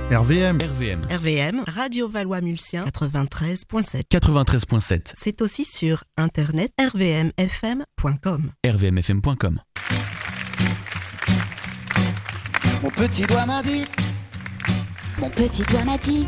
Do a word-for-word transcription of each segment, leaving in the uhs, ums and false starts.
R V M. R V M. R V M, Radio Valois-Mulsien, quatre-vingt-treize virgule sept. quatre-vingt-treize virgule sept. C'est aussi sur internet r v m f m point com. r v m f m point com. Mon petit doigt m'a dit. Mon petit doigt m'a dit.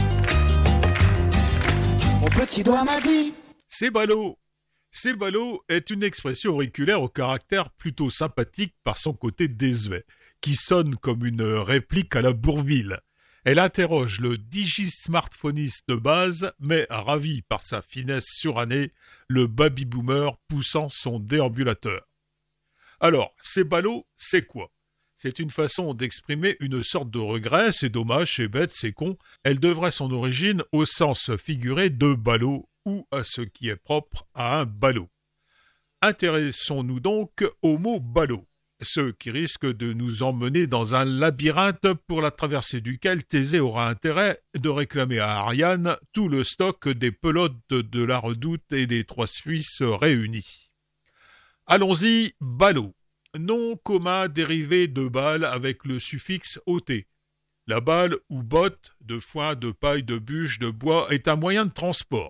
Mon petit doigt m'a dit. C'est ballot. C'est ballot est une expression auriculaire au caractère plutôt sympathique par son côté désuet, qui sonne comme une réplique à la Bourville. Elle interroge le digi-smartphoniste de base, mais ravit par sa finesse surannée le baby-boomer poussant son déambulateur. Alors, c'est ballot, c'est quoi ? C'est une façon d'exprimer une sorte de regret, c'est dommage, c'est bête, c'est con. Elle devrait son origine au sens figuré de ballot ou à ce qui est propre à un ballot. Intéressons-nous donc au mot ballot, ce qui risque de nous emmener dans un labyrinthe pour la traversée duquel Thésée aura intérêt de réclamer à Ariane tout le stock des pelotes de la Redoute et des Trois Suisses réunis. Allons-y, ballot. Nom commun dérivé de balle avec le suffixe ot. La balle ou botte, de foin, de paille, de bûche, de bois, est un moyen de transport.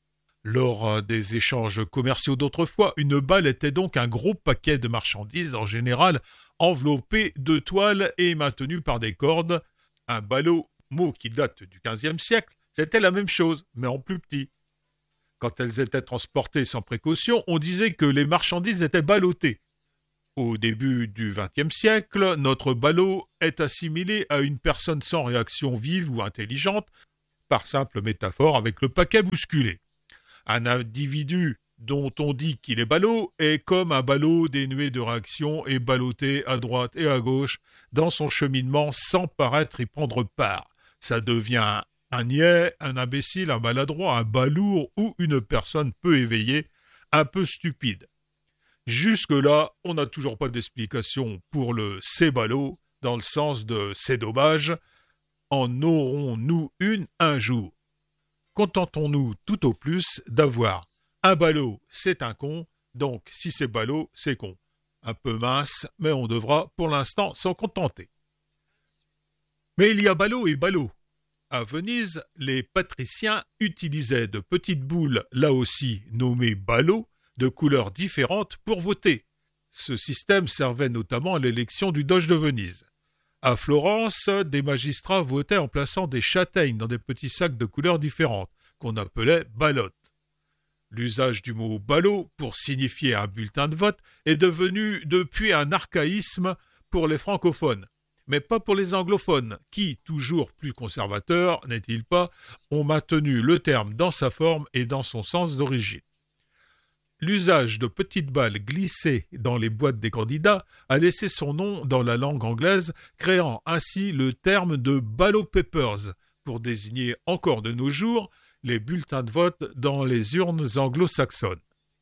Lors des échanges commerciaux d'autrefois, une balle était donc un gros paquet de marchandises, en général enveloppé de toile et maintenu par des cordes. Un ballot, mot qui date du quinzième siècle, c'était la même chose, mais en plus petit. Quand elles étaient transportées sans précaution, on disait que les marchandises étaient ballottées. Au début du vingtième siècle, notre ballot est assimilé à une personne sans réaction vive ou intelligente, par simple métaphore avec le paquet bousculé. Un individu dont on dit qu'il est ballot est comme un ballot dénué de réaction et ballotté à droite et à gauche dans son cheminement sans paraître y prendre part. Ça devient un niais, un imbécile, un maladroit, un balourd ou une personne peu éveillée, un peu stupide. Jusque-là, on n'a toujours pas d'explication pour le « c'est ballot » dans le sens de « c'est dommage ». En aurons-nous une un jour ? Contentons-nous tout au plus d'avoir un ballot, c'est un con, donc si c'est ballot, c'est con. Un peu mince, mais on devra pour l'instant s'en contenter. Mais il y a ballot et ballot. À Venise, les patriciens utilisaient de petites boules, là aussi nommées ballots, de couleurs différentes pour voter. Ce système servait notamment à l'élection du doge de Venise. À Florence, des magistrats votaient en plaçant des châtaignes dans des petits sacs de couleurs différentes, qu'on appelait ballottes. L'usage du mot ballot pour signifier un bulletin de vote est devenu depuis un archaïsme pour les francophones, mais pas pour les anglophones, qui, toujours plus conservateurs, n'est-il pas, ont maintenu le terme dans sa forme et dans son sens d'origine. L'usage de petites balles glissées dans les boîtes des candidats a laissé son nom dans la langue anglaise, créant ainsi le terme de ballot papers pour désigner encore de nos jours les bulletins de vote dans les urnes anglo-saxonnes.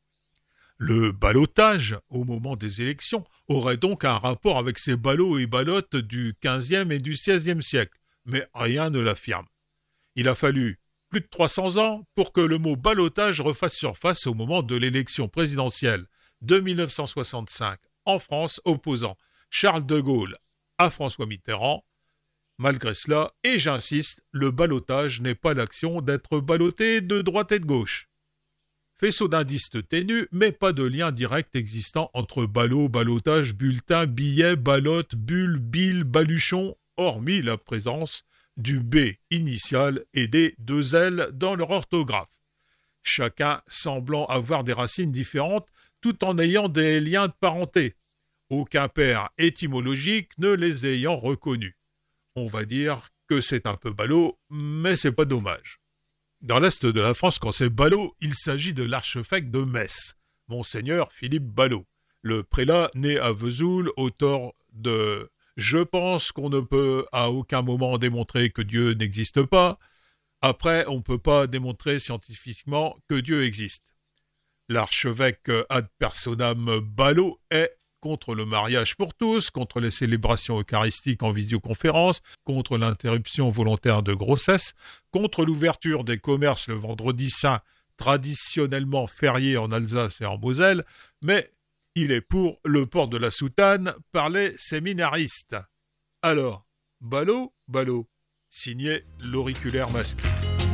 Le ballottage, au moment des élections, aurait donc un rapport avec ces ballots et ballottes du quinzième et du seizième siècle, mais rien ne l'affirme. Il a fallu plus de trois cents ans pour que le mot ballottage refasse surface au moment de l'élection présidentielle de dix-neuf cent soixante-cinq en France opposant Charles de Gaulle à François Mitterrand. Malgré cela, et j'insiste, le ballottage n'est pas l'action d'être ballotté de droite et de gauche. Faisceau d'indices ténus, mais pas de lien direct existant entre ballot, ballottage, bulletin, billet, ballotte, bulle, bille, baluchon, hormis la présence du B initial et des deux L dans leur orthographe. Chacun semblant avoir des racines différentes tout en ayant des liens de parenté, aucun père étymologique ne les ayant reconnus. On va dire que c'est un peu ballot, mais c'est pas dommage. Dans l'est de la France, quand c'est ballot, il s'agit de l'archevêque de Metz, Monseigneur Philippe Ballot, le prélat né à Vesoul, auteur de « Je pense qu'on ne peut à aucun moment démontrer que Dieu n'existe pas ». Après, on ne peut pas démontrer scientifiquement que Dieu existe. L'archevêque ad personam Ballot est contre le mariage pour tous, contre les célébrations eucharistiques en visioconférence, contre l'interruption volontaire de grossesse, contre l'ouverture des commerces le vendredi saint, traditionnellement férié en Alsace et en Moselle, mais il est pour le port de la soutane par les séminaristes. Alors, Ballot, Ballot, Signé l'auriculaire masqué.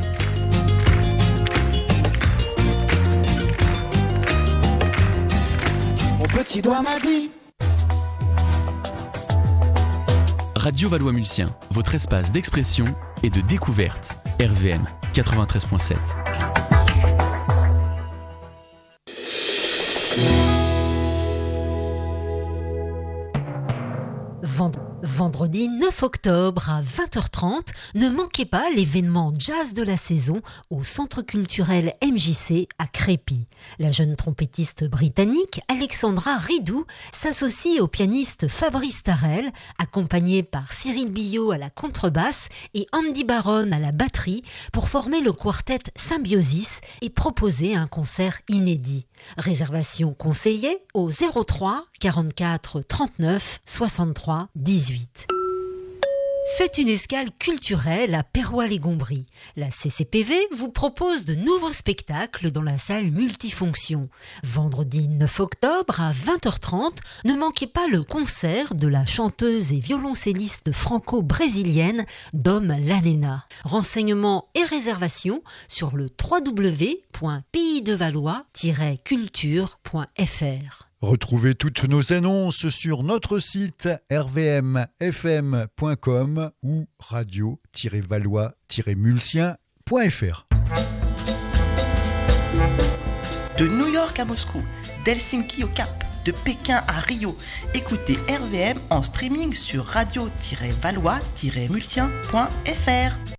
Mon petit doigt m'a dit. Radio Valois-Mulsien, votre espace d'expression et de découverte. R V M quatre-vingt-treize virgule sept. Vendredi neuf octobre à vingt heures trente, ne manquez pas l'événement jazz de la saison au Centre culturel M J C à Crépy. La jeune trompettiste britannique Alexandra Ridou s'associe au pianiste Fabrice Tarel, accompagné par Cyril Billot à la contrebasse et Andy Baron à la batterie, pour former le quartet Symbiosis et proposer un concert inédit. Réservation conseillée au zéro trois quarante-quatre trente-neuf soixante-trois dix-huit. Faites une escale culturelle à Perrois-les-Gombries. La C C P V vous propose de nouveaux spectacles dans la salle multifonction. Vendredi neuf octobre à vingt heures trente, ne manquez pas le concert de la chanteuse et violoncelliste franco-brésilienne Dom Lanena. Renseignements et réservations sur le w w w point pays de valois tiret culture point f r. Retrouvez toutes nos annonces sur notre site r v m f m point com ou radio tiret valois tiret mulsien point f r. De New York à Moscou, d'Helsinki au Cap, de Pékin à Rio, écoutez R V M en streaming sur radio tiret valois tiret mulsien point f r.